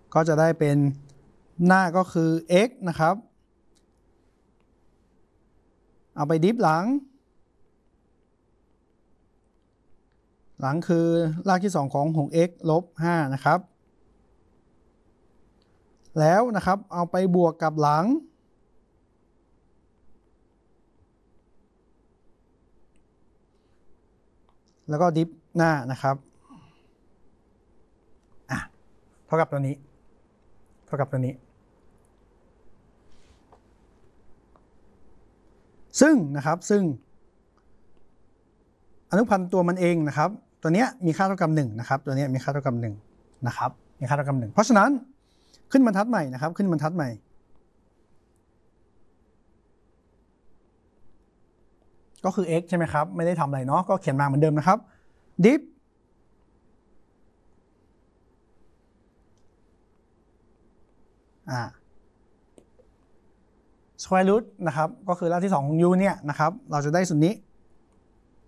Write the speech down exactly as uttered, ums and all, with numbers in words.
ก็จะได้เป็นหน้าก็คือ x นะครับเอาไปดิฟหลังหลังคือรากที่สองของหก x ลบห้านะครับแล้วนะครับเอาไปบวกกับหลังแล้วก็ดิฟหน้านะครับอ่ะเท่ากับตัวนี้เท่ากับตัวนี้ซึ่งนะครับซึ่งอนุพันธ์ตัวมันเองนะครับตัวนี้มีค่าเท่ากับหนึ่งนะครับตัวนี้มีค่าเท่ากับหนึ่งนะครับมีค่าเท่ากับหนึ่งเพราะฉะนั้นขึ้นบรรทัดใหม่นะครับขึ้นบรรทัดใหม่ก็คือ x ใช่ไหมครับไม่ได้ทำอะไรเนาะก็เขียนมาเหมือนเดิมนะครับ diff อ่า square root นะครับก็คือรากที่สองของ u เนี่ยนะครับเราจะได้ส่วนนี้